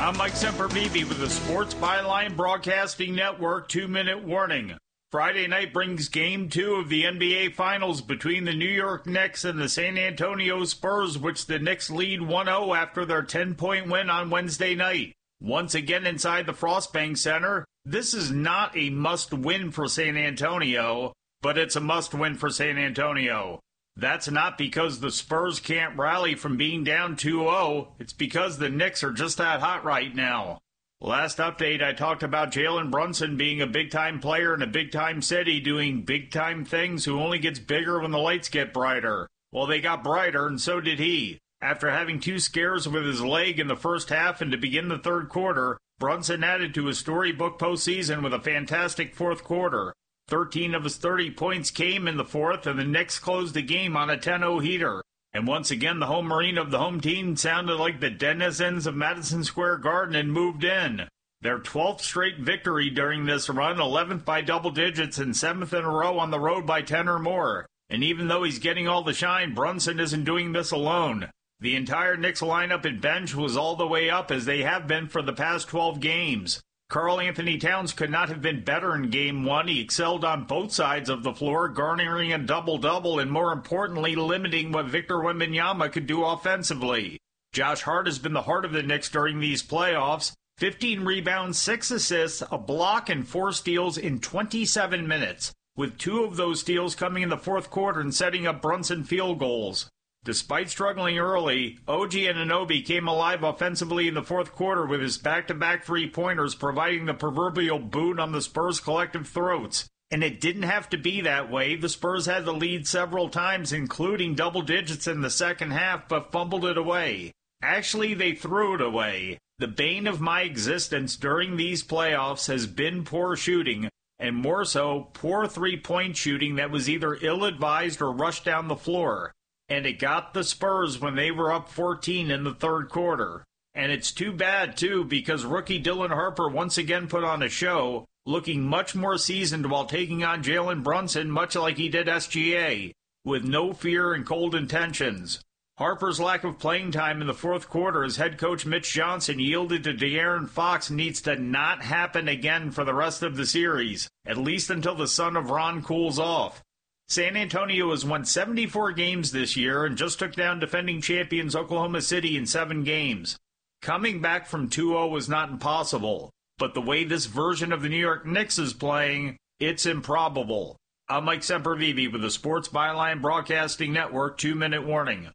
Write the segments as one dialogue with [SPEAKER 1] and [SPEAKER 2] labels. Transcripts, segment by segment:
[SPEAKER 1] I'm Mike Sempervive with the Sports Byline Broadcasting Network 2-minute warning. Friday night brings Game 2 of the NBA Finals between the New York Knicks and the San Antonio Spurs, which the Knicks lead 1-0 after their 10-point win on Wednesday night. Once again inside the Frostbank Center, this is not a must-win for San Antonio, but it's a must-win for San Antonio. That's not because the Spurs can't rally from being down 2-0. It's because the Knicks are just that hot right now. Last update, I talked about Jalen Brunson being a big-time player in a big-time city doing big-time things who only gets bigger when the lights get brighter. Well, they got brighter, and so did he. After having 2 scares with his leg in the first half and to begin the third quarter, Brunson added to his storybook postseason with a fantastic fourth quarter. 13 of his 30 points came in the fourth, and the Knicks closed the game on a 10-0 heater. And once again, the home arena of the home team sounded like the denizens of Madison Square Garden and moved in. Their 12th straight victory during this run, 11th by double digits, and 7th in a row on the road by 10 or more. And even though he's getting all the shine, Brunson isn't doing this alone. The entire Knicks lineup and bench was all the way up as they have been for the past 12 games. Karl Anthony Towns could not have been better in Game 1. He excelled on both sides of the floor, garnering a double-double and, more importantly, limiting what Victor Wembanyama could do offensively. Josh Hart has been the heart of the Knicks during these playoffs. 15 rebounds, 6 assists, a block, and 4 steals in 27 minutes, with 2 of those steals coming in the fourth quarter and setting up Brunson field goals. Despite struggling early, OG Anunoby came alive offensively in the fourth quarter with his back-to-back three-pointers providing the proverbial boot on the Spurs' collective throats. And it didn't have to be that way. The Spurs had the lead several times, including double digits in the second half, but fumbled it away. Actually, they threw it away. The bane of my existence during these playoffs has been poor shooting, and more so, poor three-point shooting that was either ill-advised or rushed down the floor. And it got the Spurs when they were up 14 in the third quarter. And it's too bad, too, because rookie Dylan Harper once again put on a show, looking much more seasoned while taking on Jalen Brunson, much like he did SGA, with no fear and cold intentions. Harper's lack of playing time in the fourth quarter as head coach Mitch Johnson yielded to De'Aaron Fox needs to not happen again for the rest of the series, at least until the sun of Ron cools off. San Antonio has won 74 games this year and just took down defending champions Oklahoma City in 7 games. Coming back from 2-0 was not impossible, but the way this version of the New York Knicks is playing, it's improbable. I'm Mike Sempervive with the Sports Byline Broadcasting Network 2-minute warning.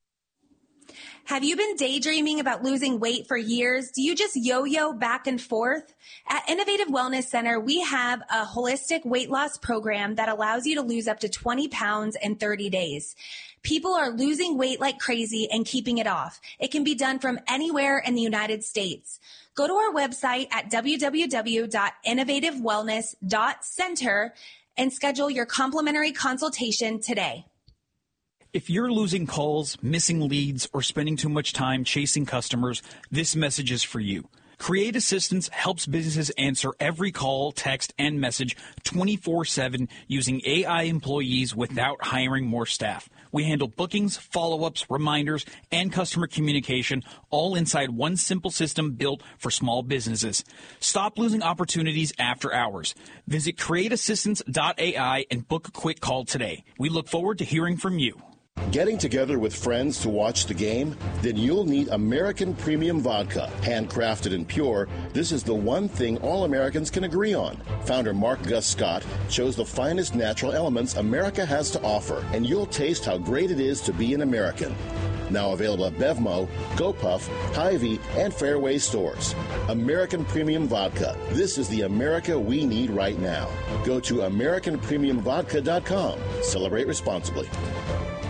[SPEAKER 2] Have you been daydreaming about losing weight for years? Do you just yo-yo back and forth? At Innovative Wellness Center, we have a holistic weight loss program that allows you to lose up to 20 pounds in 30 days. People are losing weight like crazy and keeping it off. It can be done from anywhere in the United States. Go to our website at www.innovativewellness.center and schedule your complimentary consultation today.
[SPEAKER 3] If you're losing calls, missing leads, or spending too much time chasing customers, this message is for you. Create Assistance helps businesses answer every call, text, and message 24/7 using AI employees without hiring more staff. We handle bookings, follow-ups, reminders, and customer communication all inside one simple system built for small businesses. Stop losing opportunities after hours. Visit createassistance.ai and book a quick call today. We look forward to hearing from you.
[SPEAKER 4] Getting together with friends to watch the game? Then you'll need American Premium Vodka. Handcrafted and pure, this is the one thing all Americans can agree on. Founder Mark Gus Scott chose the finest natural elements America has to offer, and you'll taste how great it is to be an American. Now available at Bevmo, GoPuff, Hy-Vee, and Fairway stores. American Premium Vodka. This is the America we need right now. Go to AmericanPremiumVodka.com. Celebrate responsibly.